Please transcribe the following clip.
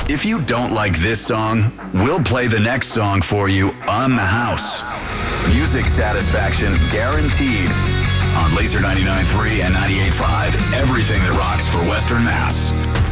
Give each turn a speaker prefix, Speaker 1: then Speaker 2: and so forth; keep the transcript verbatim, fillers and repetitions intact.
Speaker 1: If you don't like this song, we'll play the next song for you on the house. Music satisfaction guaranteed on Laser ninety-nine point three and ninety-eight point five. Everything that rocks for Western Mass.